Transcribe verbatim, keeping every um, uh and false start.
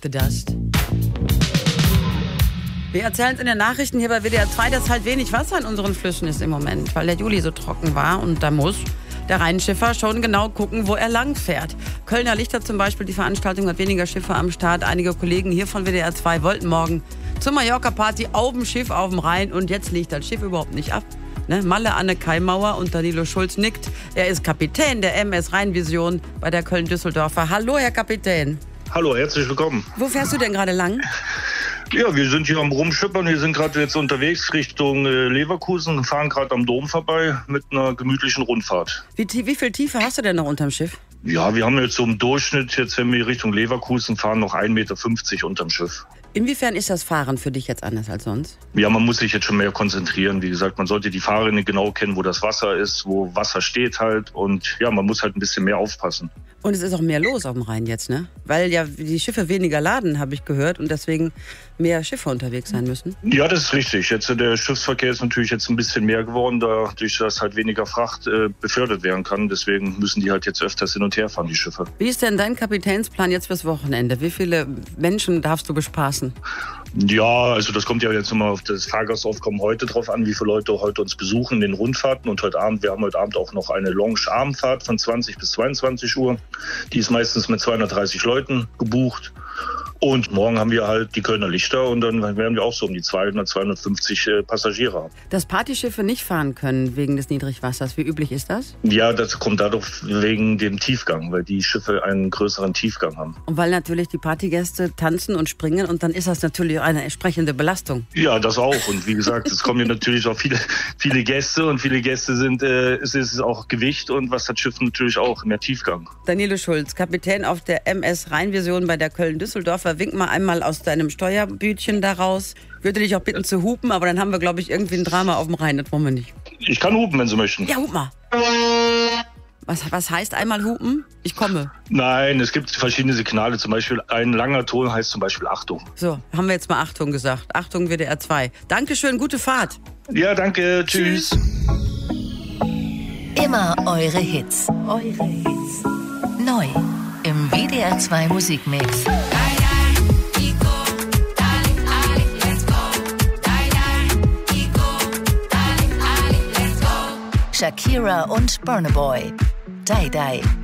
Gedast. Wir erzählen es in den Nachrichten hier bei W D R zwei, dass halt wenig Wasser in unseren Flüssen ist im Moment, weil der Juli so trocken war und da muss der Rheinschiffer schon genau gucken, wo er lang fährt. Kölner Lichter zum Beispiel, die Veranstaltung hat weniger Schiffe am Start. Einige Kollegen hier von W D R zwei wollten morgen zur Mallorca-Party auf dem Schiff auf dem Rhein und jetzt liegt das Schiff überhaupt nicht ab. Ne? Malle Anne Kaimauer und Danilo Schulz nickt. Er ist Kapitän der M S Rheinvision bei der Köln-Düsseldorfer. Hallo, Herr Kapitän. Hallo, herzlich willkommen. Wo fährst du denn gerade lang? Ja, wir sind hier am Rumschippern. Wir sind gerade jetzt unterwegs Richtung äh, Leverkusen, fahren gerade am Dom vorbei mit einer gemütlichen Rundfahrt. Wie, wie viel Tiefe hast du denn noch unterm Schiff? Ja, wir haben jetzt so im Durchschnitt, jetzt wenn wir Richtung Leverkusen fahren, noch ein Meter fünfzig unterm Schiff. Inwiefern ist das Fahren für dich jetzt anders als sonst? Ja, man muss sich jetzt schon mehr konzentrieren. Wie gesagt, man sollte die Fahrrinne genau kennen, wo das Wasser ist, wo Wasser steht halt. Und ja, man muss halt ein bisschen mehr aufpassen. Und es ist auch mehr los auf dem Rhein jetzt, ne? Weil ja die Schiffe weniger laden, habe ich gehört, und deswegen mehr Schiffe unterwegs sein müssen. Ja, das ist richtig. Jetzt der Schiffsverkehr ist natürlich jetzt ein bisschen mehr geworden, dadurch, dass halt weniger Fracht äh, befördert werden kann. Deswegen müssen die halt jetzt öfters hin und her fahren, die Schiffe. Wie ist denn dein Kapitänsplan jetzt fürs Wochenende? Wie viele Menschen darfst du bespaßen? Ja, also das kommt ja jetzt immer auf das Fahrgastaufkommen heute drauf an, wie viele Leute heute uns besuchen in den Rundfahrten. Und heute Abend, wir haben heute Abend auch noch eine Lounge-Abendfahrt von zwanzig bis zweiundzwanzig Uhr. Die ist meistens mit zweihundertdreißig Leuten gebucht. Und morgen haben wir halt die Kölner Lichter und dann werden wir auch so um die zweihundert, zweihundertfünfzig äh, Passagiere haben. Dass Partyschiffe nicht fahren können wegen des Niedrigwassers, wie üblich ist das? Ja, das kommt dadurch wegen dem Tiefgang, weil die Schiffe einen größeren Tiefgang haben. Und weil natürlich die Partygäste tanzen und springen und dann ist das natürlich eine entsprechende Belastung. Ja, das auch. Und wie gesagt, es kommen ja natürlich auch viele, viele Gäste und viele Gäste sind, äh, es ist auch Gewicht und was hat Schiff natürlich auch, mehr Tiefgang. Danilo Schulz, Kapitän auf der M S Rheinvision bei der Köln-Düsseldorfer. Wink mal einmal aus deinem Steuerbütchen da raus. Ich würde dich auch bitten zu hupen, aber dann haben wir, glaube ich, irgendwie ein Drama auf dem Rhein. Das wollen wir nicht. Ich kann hupen, wenn Sie möchten. Ja, hup mal. Was, was heißt einmal hupen? Ich komme. Nein, es gibt verschiedene Signale. Zum Beispiel ein langer Ton heißt zum Beispiel Achtung. So, haben wir jetzt mal Achtung gesagt. Achtung, W D R zwei. Dankeschön, gute Fahrt. Ja, danke. Tschüss. Tschüss. Immer eure Hits. Eure Hits. Neu im W D R zwei Musikmix. Shakira und Burna Boy. Die Die.